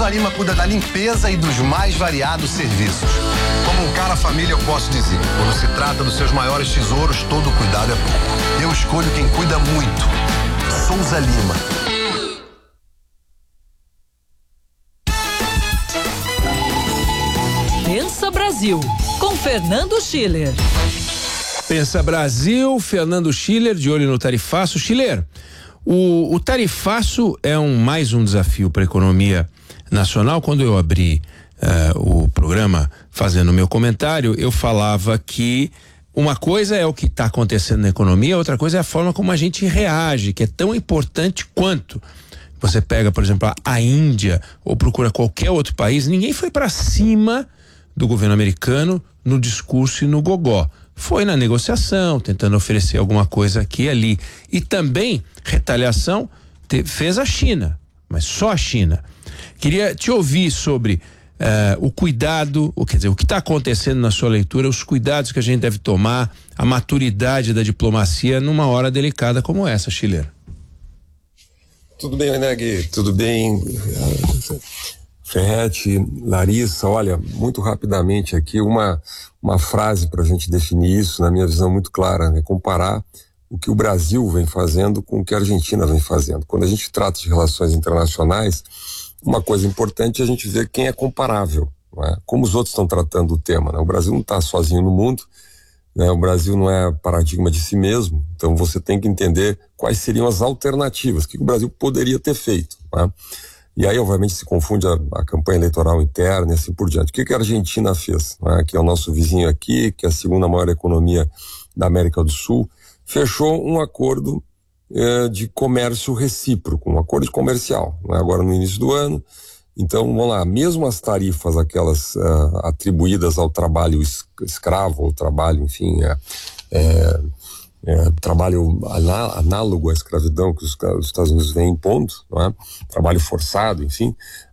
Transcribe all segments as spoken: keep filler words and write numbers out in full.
Souza Lima cuida da limpeza e dos mais variados serviços. Como um cara família, eu posso dizer, quando se trata dos seus maiores tesouros, todo cuidado é pouco. Eu escolho quem cuida muito. Souza Lima. Pensa Brasil, com Fernando Schiller. Pensa Brasil, Fernando Schiller, de olho no tarifaço. Schiller, o, o tarifaço é um, mais um desafio para a economia nacional. Quando eu abri uh, o programa fazendo o meu comentário, eu falava que uma coisa é o que está acontecendo na economia, outra coisa é a forma como a gente reage, que é tão importante quanto. Você pega, por exemplo, a, a Índia ou procura qualquer outro país, ninguém foi para cima do governo americano no discurso e no gogó. Foi na negociação, tentando oferecer alguma coisa aqui e ali. E também, retaliação, te, fez a China, mas só a China. Queria te ouvir sobre uh, o cuidado, o, quer dizer, o que está acontecendo na sua leitura, os cuidados que a gente deve tomar, a maturidade da diplomacia numa hora delicada como essa, Schiller. Tudo bem, Neg? Tudo bem? Ferretti, Larissa, olha, muito rapidamente aqui, uma, uma frase para a gente definir isso, na minha visão muito clara, né? Comparar o que o Brasil vem fazendo com o que a Argentina vem fazendo. Quando a gente trata de relações internacionais, uma coisa importante é a gente ver quem é comparável, não é? Como os outros estão tratando o tema, né? O Brasil não está sozinho no mundo, né? O Brasil não é paradigma de si mesmo, então você tem que entender quais seriam as alternativas, o que o Brasil poderia ter feito, não é? E aí, obviamente, se confunde a, a campanha eleitoral interna e assim por diante. O que, que a Argentina fez? Né? Que é o nosso vizinho aqui, que é a segunda maior economia da América do Sul, fechou um acordo eh, de comércio recíproco, um acordo comercial, né? Agora no início do ano. Então, vamos lá, mesmo as tarifas, aquelas uh, atribuídas ao trabalho es- escravo, ou trabalho, enfim, é, é, É, trabalho aná, análogo à escravidão que os, os Estados Unidos vêm impondo, não é? Trabalho forçado, enfim,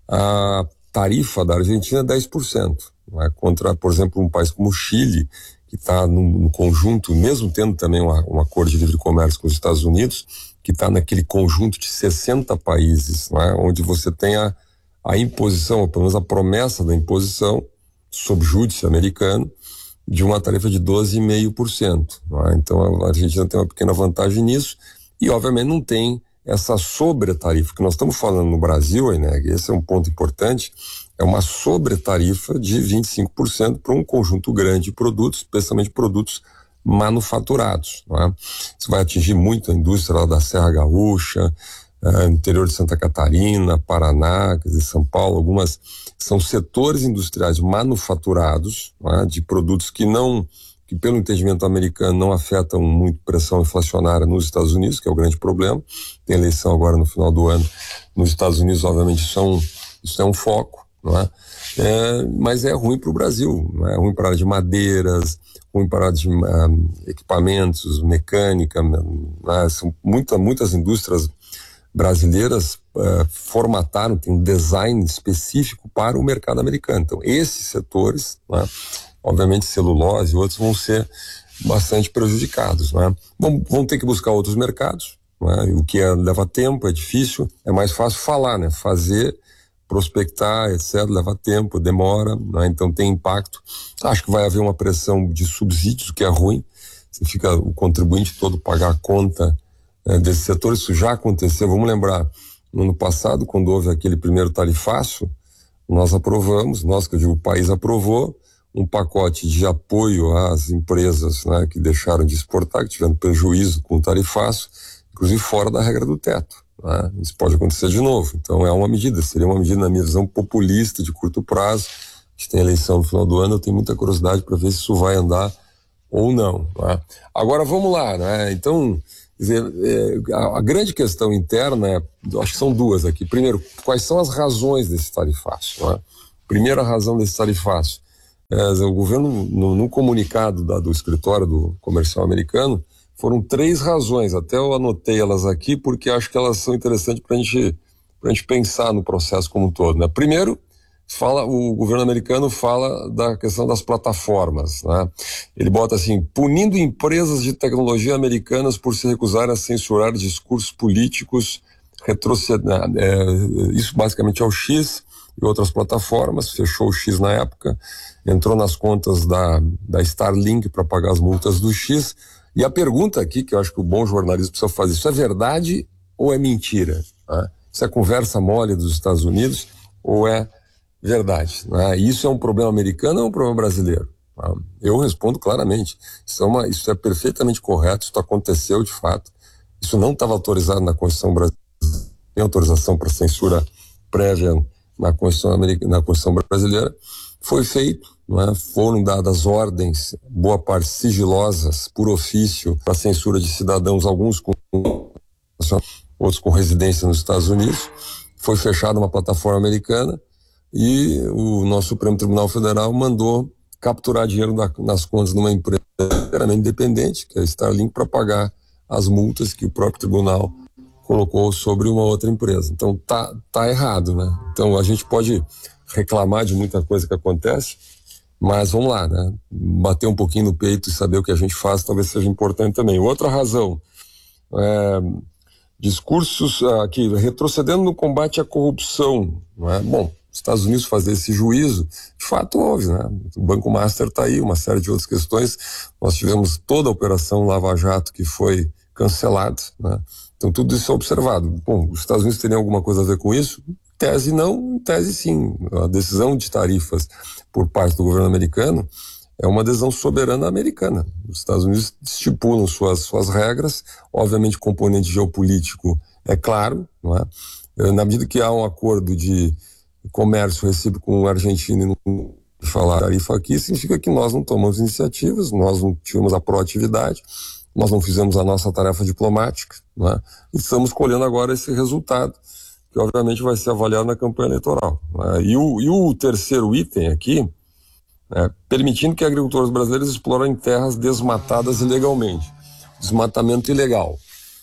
a tarifa da Argentina é dez por cento, não é? Contra, por exemplo, um país como o Chile, que está no, no conjunto, mesmo tendo também uma, um acordo de livre comércio com os Estados Unidos, que está naquele conjunto de sessenta países, não é? Onde você tem a, a imposição, ou pelo menos a promessa da imposição, sob júdice americano, de uma tarifa de doze vírgula cinco por cento. É? Então a Argentina tem uma pequena vantagem nisso e obviamente não tem essa sobretarifa que nós estamos falando no Brasil, aí, né? Esse é um ponto importante, é uma sobretarifa de vinte e cinco por cento para um conjunto grande de produtos, especialmente produtos manufaturados. Não é? Isso vai atingir muito a indústria lá da Serra Gaúcha, Uh, interior de Santa Catarina, Paraná, quer dizer, São Paulo, algumas são setores industriais manufaturados, né, de produtos que não, que pelo entendimento americano não afetam muito pressão inflacionária nos Estados Unidos, que é o grande problema. Tem eleição agora no final do ano nos Estados Unidos, obviamente isso é um, isso é um foco, não é? É, mas é ruim para o Brasil, não é? É ruim para a área de madeiras, ruim para a área de um, equipamentos, mecânica, né? São muita, muitas indústrias brasileiras uh, formataram, tem um design específico para o mercado americano. Então, esses setores, né, obviamente celulose e outros, vão ser bastante prejudicados. Né? Vão, vão ter que buscar outros mercados, né? O que é, leva tempo, é difícil, é mais fácil falar, né? Fazer, prospectar, etcétera, leva tempo, demora, né? Então tem impacto. Acho que vai haver uma pressão de subsídios, o que é ruim. Você fica o contribuinte todo pagar a conta É, desse setor. Isso já aconteceu, vamos lembrar, no ano passado, quando houve aquele primeiro tarifaço, nós aprovamos, nós que eu digo, o país aprovou um pacote de apoio às empresas, né, que deixaram de exportar, que tiveram prejuízo com o tarifaço, inclusive fora da regra do teto, né? Isso pode acontecer de novo, então é uma medida, seria uma medida, na minha visão, populista, de curto prazo. A gente tem eleição no final do ano, eu tenho muita curiosidade para ver se isso vai andar ou não, né? Agora vamos lá, né? Então, quer dizer, é, a, a grande questão interna, é, acho que são duas aqui. Primeiro, quais são as razões desse tarifaço? Né? Primeira razão desse tarifaço, é, o governo, no, no comunicado da, do escritório do comercial americano, foram três razões, até eu anotei elas aqui, porque acho que elas são interessantes para a gente, pra gente pensar no processo como um todo. Né? Primeiro, fala, o governo americano fala da questão das plataformas, né? Ele bota assim, punindo empresas de tecnologia americanas por se recusarem a censurar discursos políticos, retrocedendo, é, isso basicamente é o X, e outras plataformas, fechou o X na época, entrou nas contas da, da Starlink para pagar as multas do X. E a pergunta aqui, que eu acho que o bom jornalismo precisa fazer, isso é verdade ou é mentira? Né? Isso é conversa mole dos Estados Unidos ou é verdade? Né? Isso é um problema americano ou é um problema brasileiro? Né? Eu respondo claramente, isso é, uma, isso é perfeitamente correto, isso aconteceu de fato, isso não estava autorizado na Constituição brasileira, tem autorização para censura prévia na Constituição, americana, na Constituição brasileira, foi feito, não é? Foram dadas ordens, boa parte sigilosas, por ofício, para censura de cidadãos, alguns com outros com residência nos Estados Unidos. Foi fechada uma plataforma americana e o nosso Supremo Tribunal Federal mandou capturar dinheiro da, nas contas de uma empresa inteiramente independente, que é a Starlink, para pagar as multas que o próprio tribunal colocou sobre uma outra empresa. Então tá, tá errado, né? Então a gente pode reclamar de muita coisa que acontece, mas vamos lá, né? Bater um pouquinho no peito e saber o que a gente faz talvez seja importante também. Outra razão, é, discursos aqui, retrocedendo no combate à corrupção, não é? Bom, os Estados Unidos fazer esse juízo, de fato houve, né? O Banco Master está aí, uma série de outras questões. Nós tivemos toda a operação Lava Jato que foi cancelada, né? Então tudo isso é observado. Bom, os Estados Unidos teriam alguma coisa a ver com isso? Em tese não, em tese sim. A decisão de tarifas por parte do governo americano é uma decisão soberana americana. Os Estados Unidos estipulam suas, suas regras, obviamente o componente geopolítico é claro, não é? Na medida que há um acordo de comércio recíproco com a Argentina e não falar tarifa aqui, significa que nós não tomamos iniciativas, nós não tivemos a proatividade, nós não fizemos a nossa tarefa diplomática, né? E estamos colhendo agora esse resultado, que obviamente vai ser avaliado na campanha eleitoral, né? E, o, e o terceiro item aqui, né, permitindo que agricultores brasileiros explorem terras desmatadas ilegalmente. Desmatamento ilegal.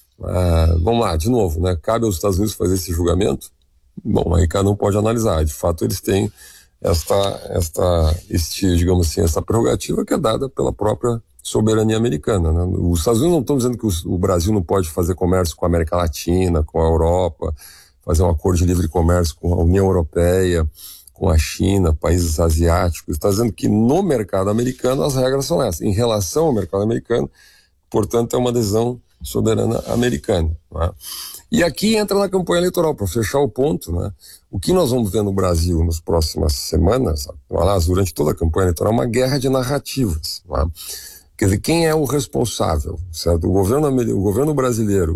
Ah, vamos lá, de novo, né? Cabe aos Estados Unidos fazer esse julgamento? Bom, aí cada um pode analisar. De fato, eles têm esta, esta, este, digamos assim, essa prerrogativa que é dada pela própria soberania americana, né? Os Estados Unidos não estão dizendo que o Brasil não pode fazer comércio com a América Latina, com a Europa, fazer um acordo de livre comércio com a União Europeia, com a China, países asiáticos. Está dizendo que no mercado americano as regras são essas. Em relação ao mercado americano, portanto, é uma decisão soberana americana, né? E aqui entra na campanha eleitoral, para fechar o ponto, né? O que nós vamos ver no Brasil nas próximas semanas, aliás, durante toda a campanha eleitoral, é uma guerra de narrativas, né? Quer dizer, quem é o responsável, certo? O governo, o governo brasileiro,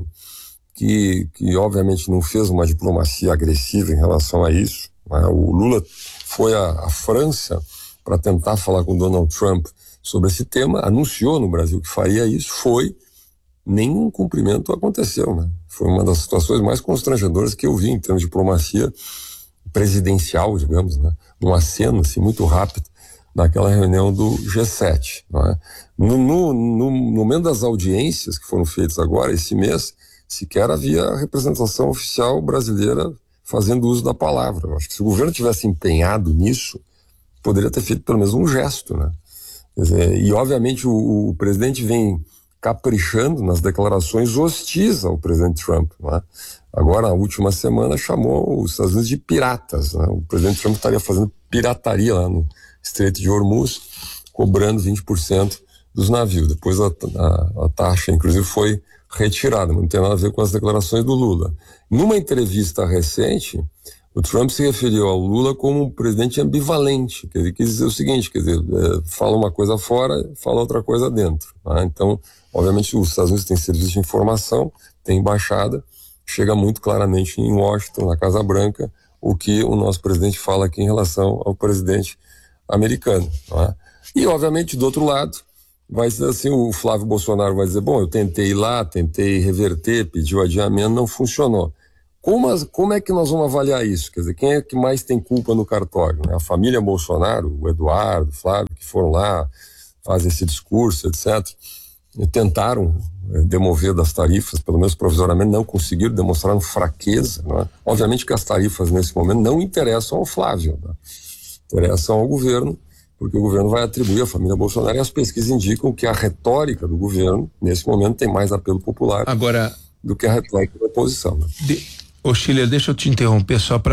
que, que obviamente não fez uma diplomacia agressiva em relação a isso, né? O Lula foi à, à França para tentar falar com Donald Trump sobre esse tema, anunciou no Brasil que faria isso, foi, nenhum cumprimento aconteceu, né? Foi uma das situações mais constrangedoras que eu vi em termos de diplomacia presidencial, digamos, né? Um aceno assim, muito rápido naquela reunião do G sete, não é? No, no, no momento das audiências que foram feitas agora, esse mês, sequer havia representação oficial brasileira fazendo uso da palavra. Eu acho que se o governo tivesse empenhado nisso, poderia ter feito pelo menos um gesto, né? Quer dizer, e obviamente o, o presidente vem caprichando nas declarações hostis ao presidente Trump, né? Agora, na última semana, chamou os Estados Unidos de piratas, né? O presidente Trump estaria fazendo pirataria lá no Estreito de Hormuz, cobrando vinte por cento dos navios. Depois a, a, a taxa, inclusive, foi retirada, mas não tem nada a ver com as declarações do Lula. Numa entrevista recente, o Trump se referiu ao Lula como um presidente ambivalente, quer dizer, quis dizer o seguinte, quer dizer, é, fala uma coisa fora, fala outra coisa dentro, né? Então, obviamente, os Estados Unidos têm serviço de informação, tem embaixada, chega muito claramente em Washington, na Casa Branca, o que o nosso presidente fala aqui em relação ao presidente americano, né? E, obviamente, do outro lado, vai ser assim, o Flávio Bolsonaro vai dizer, bom, eu tentei ir lá, tentei reverter, pediu adiamento, não funcionou. Como, as, como é que nós vamos avaliar isso? Quer dizer, quem é que mais tem culpa no cartório, né? A família Bolsonaro, o Eduardo, o Flávio, que foram lá, fazem esse discurso, etcétera. E tentaram é, demover das tarifas, pelo menos provisoriamente, não conseguiram, demonstraram fraqueza, né? Obviamente que as tarifas nesse momento não interessam ao Flávio, né? Interessam ao governo, porque o governo vai atribuir à família Bolsonaro, e as pesquisas indicam que a retórica do governo, nesse momento, tem mais apelo popular Agora, do que a retórica da oposição, né? De... Ô, Schiller, deixa eu te interromper só para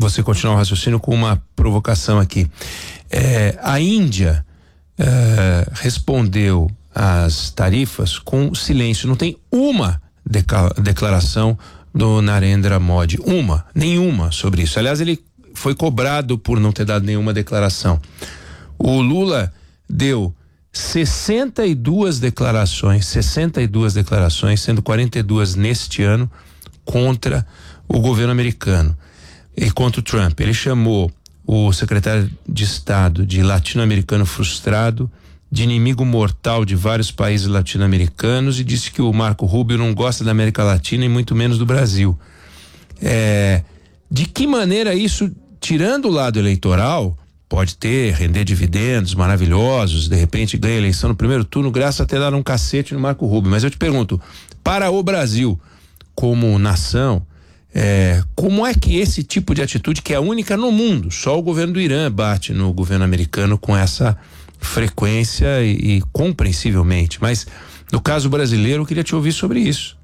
você continuar o raciocínio com uma provocação aqui. É, a Índia é, respondeu às tarifas com silêncio. Não tem uma deca- declaração do Narendra Modi. Uma, nenhuma sobre isso. Aliás, ele foi cobrado por não ter dado nenhuma declaração. O Lula deu sessenta e duas declarações, sessenta e duas declarações, sendo quarenta e duas neste ano, contra o governo americano e contra o Trump. Ele chamou o secretário de Estado de latino-americano frustrado, de inimigo mortal de vários países latino-americanos, e disse que o Marco Rubio não gosta da América Latina e muito menos do Brasil. É, de que maneira isso, tirando o lado eleitoral, pode ter, render dividendos maravilhosos, de repente ganha a eleição no primeiro turno, graças a ter dado um cacete no Marco Rubio. Mas eu te pergunto, para o Brasil, como nação, é, como é que esse tipo de atitude, que é a única no mundo, só o governo do Irã bate no governo americano com essa frequência e, e compreensivelmente, mas no caso brasileiro eu queria te ouvir sobre isso.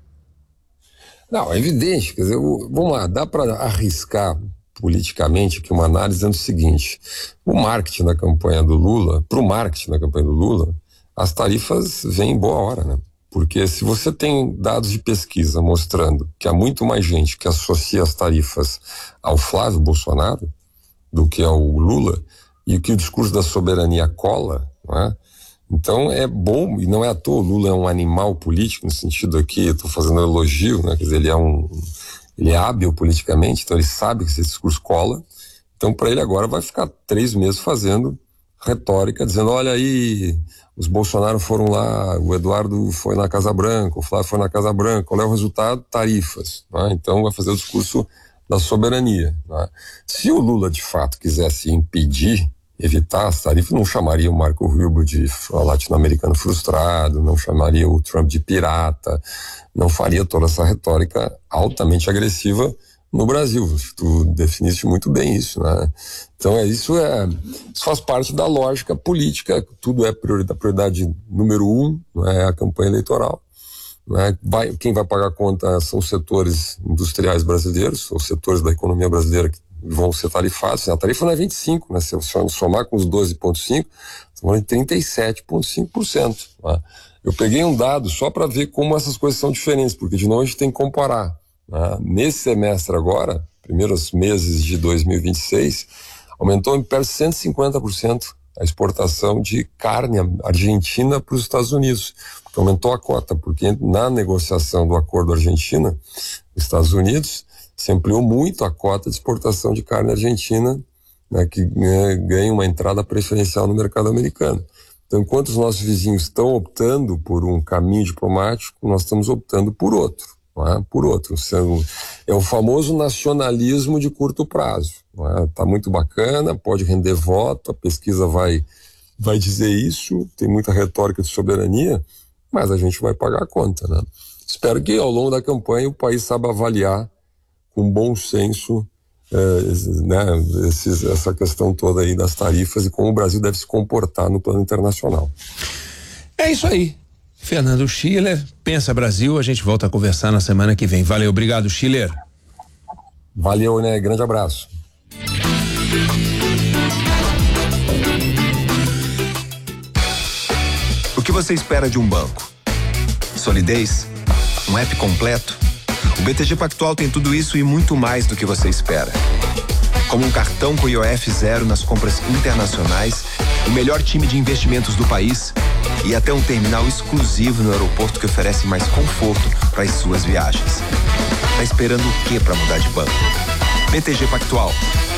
Não, é evidente, quer dizer, o, vamos lá, dá para arriscar politicamente aqui uma análise dizendo o seguinte: o marketing da campanha do Lula, para o marketing da campanha do Lula, as tarifas vêm em boa hora, né? Porque se você tem dados de pesquisa mostrando que há muito mais gente que associa as tarifas ao Flávio Bolsonaro do que ao Lula, e que o discurso da soberania cola, não é? Então é bom, e não é à toa, o Lula é um animal político, no sentido aqui, estou fazendo elogio, né? Quer dizer, ele é um, ele é hábil politicamente, então ele sabe que esse discurso cola, então para ele agora vai ficar três meses fazendo retórica, dizendo, olha aí, os Bolsonaro foram lá, o Eduardo foi na Casa Branca, o Flávio foi na Casa Branca, qual é o resultado? Tarifas, não é? Então vai fazer o discurso da soberania, não é? Se o Lula de fato quisesse impedir, evitar as tarifas, não chamaria o Marco Rubio de latino-americano frustrado, não chamaria o Trump de pirata, não faria toda essa retórica altamente agressiva no Brasil. Tu definiste muito bem isso, né? Então é isso, é, isso faz parte da lógica política, tudo é prioridade, prioridade número um, não é a campanha eleitoral. Né? Vai, quem vai pagar a conta são os setores industriais brasileiros, os setores da economia brasileira que vão ser tarifados. A tarifa não é vinte e cinco, né? Se você somar com os doze vírgula cinco, estamos em trinta e sete vírgula cinco por cento. Né? Eu peguei um dado só para ver como essas coisas são diferentes, porque de novo a gente tem que comparar. Né? Nesse semestre agora, primeiros meses de dois mil e vinte e seis, aumentou em perto de cento e cinquenta por cento a exportação de carne argentina para os Estados Unidos, porque aumentou a cota, porque na negociação do acordo Argentina-Estados Unidos, se ampliou muito a cota de exportação de carne argentina, né, que né, ganha uma entrada preferencial no mercado americano. Então, enquanto os nossos vizinhos estão optando por um caminho diplomático, nós estamos optando por outro, não é? Por outro. É o famoso nacionalismo de curto prazo. Está é? muito bacana, pode render voto, a pesquisa vai, vai dizer isso, tem muita retórica de soberania, mas a gente vai pagar a conta, né? Espero que ao longo da campanha o país saiba avaliar com bom senso eh, né, esses, essa questão toda aí das tarifas e como o Brasil deve se comportar no plano internacional. É isso aí. Fernando Schiller, Pensa Brasil, a gente volta a conversar na semana que vem. Valeu, obrigado, Schiller. Valeu, né? Grande abraço. O que você espera de um banco? Solidez? Um app completo? O B T G Pactual tem tudo isso e muito mais do que você espera. Como um cartão com I O F zero nas compras internacionais, o melhor time de investimentos do país e até um terminal exclusivo no aeroporto que oferece mais conforto para as suas viagens. Tá esperando o quê para mudar de banco? B T G Pactual.